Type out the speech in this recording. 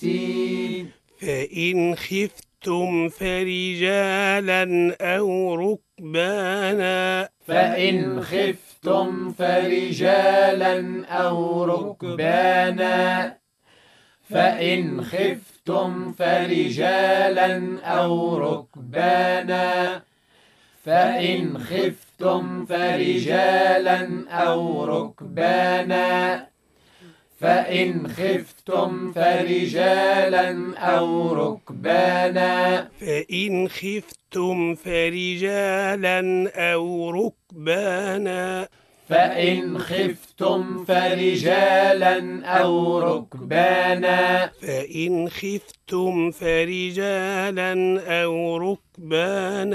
60. فإن خفتم فرجالا أو ركبانا فإن خفتم فرجالا أو ركبانا فإن خفتم فرجالا أو ركبانا فإن خفتم فرجالا أو ركبانا فإن خفتم فرجالا أو ركبانا فإن خفتم فرجالا أو ركبانا فإن خفتم فرجالا أو ركبانا فإن خفتم فرجالا أو ركبانا